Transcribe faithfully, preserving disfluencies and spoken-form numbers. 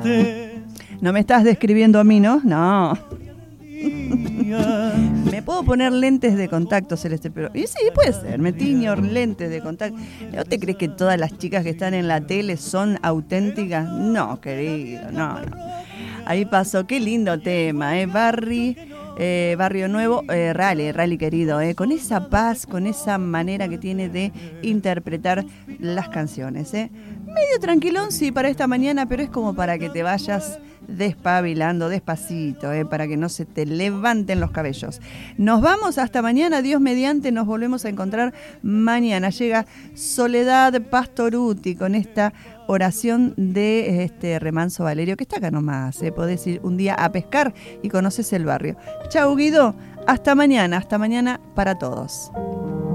No me estás describiendo a mí, ¿no? No. Me puedo poner lentes de contacto, Celeste, pero... Y sí, puede ser, me tiño lentes de contacto. ¿No te crees que todas las chicas que están en la tele son auténticas? No, querido, no, no. Ahí pasó, qué lindo tema, ¿eh? Barry, eh, Barrio Nuevo, eh, Rally, Rally querido, ¿eh? Con esa paz, con esa manera que tiene de interpretar las canciones, ¿eh? Medio tranquilón, sí, para esta mañana, pero es como para que te vayas despabilando despacito, eh, para que no se te levanten los cabellos. Nos vamos hasta mañana, Dios mediante, nos volvemos a encontrar mañana. Llega Soledad Pastoruti con esta oración de este Remanso Valerio, que está acá nomás, eh, podés ir un día a pescar y conoces el barrio. Chau, Guido, hasta mañana, hasta mañana para todos.